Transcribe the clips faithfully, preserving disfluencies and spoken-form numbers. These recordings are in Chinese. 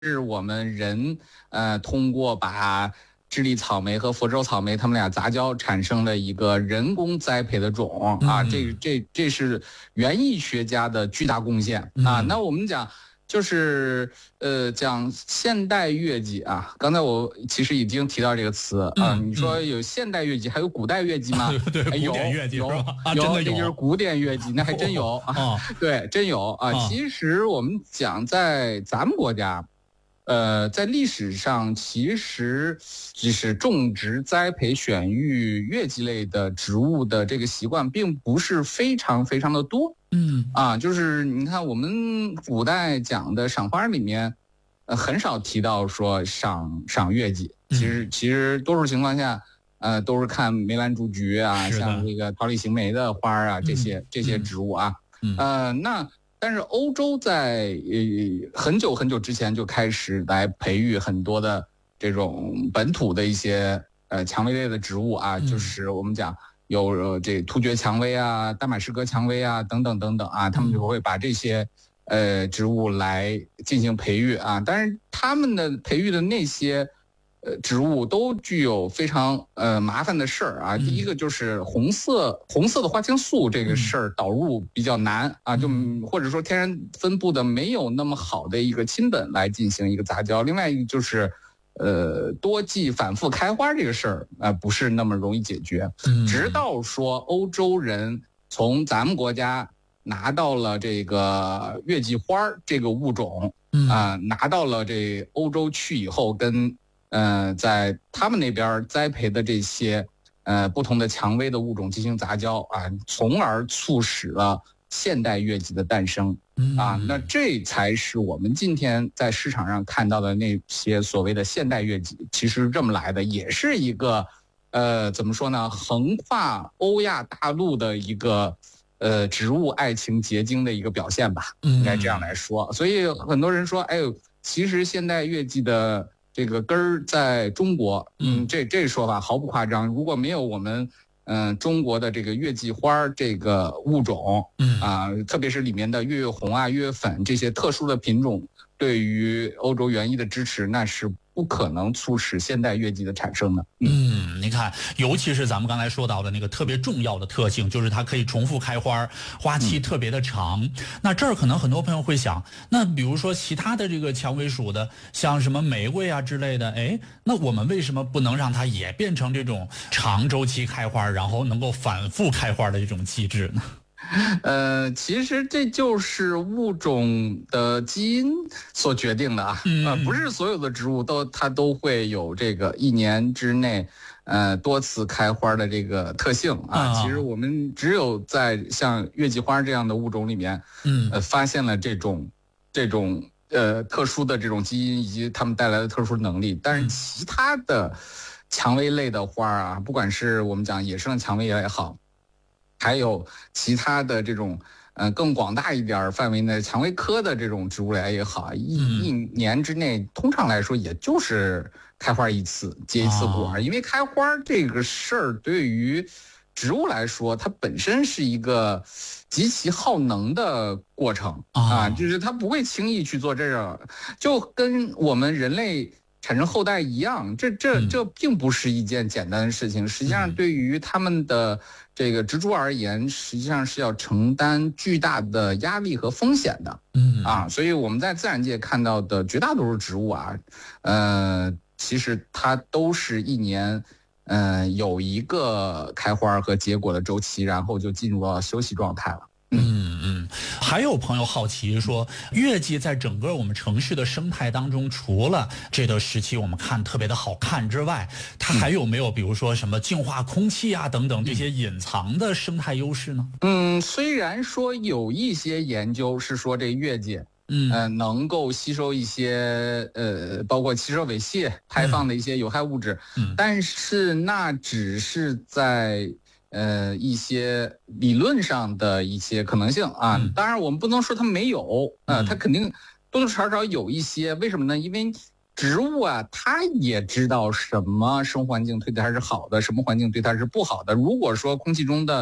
是我们人呃通过把智利草莓和佛州草莓它们俩杂交产生了一个人工栽培的种啊，这这这是园艺学家的巨大贡献啊。那我们讲就是呃讲现代月季啊，刚才我其实已经提到这个词啊，你说有现代月季还有古代月季吗？ 对，古典月季有是吧？啊， 有， 真的有， 这就是古典月季，那还真有啊，对，真有啊。其实我们讲在咱们国家。呃，在历史上，其实就是种植、栽培、选育月季类的植物的这个习惯，并不是非常非常的多。 嗯啊，就是你看我们古代讲的赏花里面，呃，很少提到说赏赏月季。其实其实多数情况下，呃，都是看梅兰竹菊啊，像这个桃李行梅的花啊，这些这些植物啊，呃，那。但是欧洲在呃很久很久之前就开始来培育很多的这种本土的一些呃蔷薇类的植物啊，就是我们讲有呃这突厥蔷薇啊、大马士革蔷薇啊等等等等啊，他们就会把这些呃植物来进行培育啊。但是他们的培育的那些呃植物都具有非常呃麻烦的事儿啊。第一个就是红色红色的花青素这个事儿导入比较难啊，就或者说天然分布的没有那么好的一个亲本来进行一个杂交。另外一个就是呃多季反复开花这个事儿啊，不是那么容易解决。直到说欧洲人从咱们国家拿到了这个月季花这个物种啊，拿到了这欧洲去以后，跟呃，在他们那边栽培的这些呃不同的蔷薇的物种进行杂交啊，从而促使了现代月季的诞生啊。那这才是我们今天在市场上看到的那些所谓的现代月季，其实这么来的，也是一个呃怎么说呢，横跨欧亚大陆的一个呃植物爱情结晶的一个表现吧，应该这样来说。所以很多人说，哎呦，其实现代月季的这个根儿在中国，嗯，这这说法毫不夸张。如果没有我们，嗯、呃，中国的这个月季花这个物种，嗯啊、呃，特别是里面的月月红啊、月月粉这些特殊的品种，对于欧洲园艺的支持，那是不可能促使现代月季的产生的。 嗯，嗯你看，尤其是咱们刚才说到的那个特别重要的特性，就是它可以重复开花，花期特别的长。嗯、那这儿可能很多朋友会想，那比如说其他的这个蔷薇属的，像什么玫瑰啊之类的，哎，那我们为什么不能让它也变成这种长周期开花，然后能够反复开花的这种机制呢？ 呃，其实这就是物种的基因所决定的啊，呃，不是所有的植物都它都会有这个一年之内，呃，多次开花的这个特性啊。其实我们只有在像月季花这样的物种里面，嗯，呃，发现了这种这种呃特殊的这种基因以及它们带来的特殊能力，但是其他的蔷薇类的花啊，不管是我们讲野生蔷薇也好。还有其他的这种，呃，更广大一点范围的蔷薇科的这种植物来也好，一一年之内，通常来说也就是开花一次，结一次果。因为开花这个事儿对于植物来说，它本身是一个极其耗能的过程啊，就是它不会轻易去做这个，就跟我们人类产生后代一样，这这这并不是一件简单的事情。实际上，对于他们的这个植株而言，实际上是要承担巨大的压力和风险的。嗯啊，所以我们在自然界看到的绝大多数植物啊，呃，其实它都是一年，呃，有一个开花和结果的周期，然后就进入到休息状态了。 嗯嗯，还有朋友好奇说，月季在整个我们城市的生态当中，除了这个时期我们看特别的好看之外，它还有没有比如说什么净化空气啊等等这些隐藏的生态优势呢？ 嗯，虽然说有一些研究是说这月季，嗯、呃，能够吸收一些呃，包括汽车尾气排放的一些有害物质，嗯，但是那只是在呃，一些理论上的一些可能性啊，嗯、当然我们不能说它没有，呃，它肯定多多少少有一些。为什么呢？因为植物啊，它也知道什么生活环境对它是好的，什么环境对它是不好的。如果说空气中的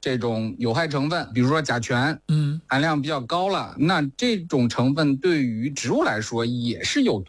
这种有害成分，比如说甲醛， 嗯， 含量比较高了，那这种成分对于植物来说也是有毒。